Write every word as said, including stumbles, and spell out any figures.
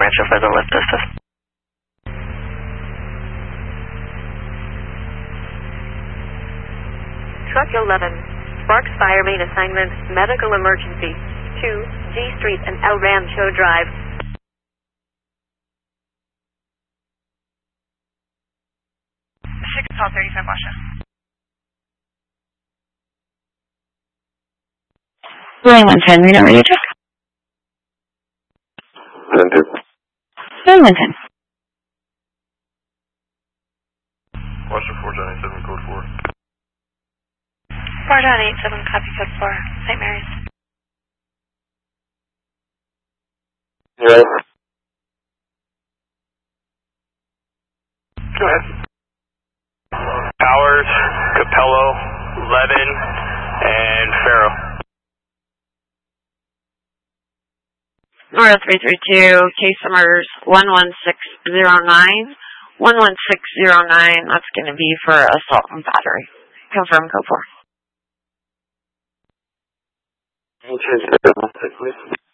differential for the lift assist. Truck eleven, Sparks Fire Main Assignment, Medical Emergency, two G Street and El Rancho Drive. six call thirty-five Washa. nine one ten, read out radio check. nine two. nine one ten. Washa four John eight seven, code four. four John eight seven, copy code four, Saint Mary's. Yeah. Go ahead. Powers, Capello, Levin, and Farrow. Nora three three two, case numbers one one six zero nine, one one six zero nine, that's going to be for assault and battery. Confirm code four. Can you change the please?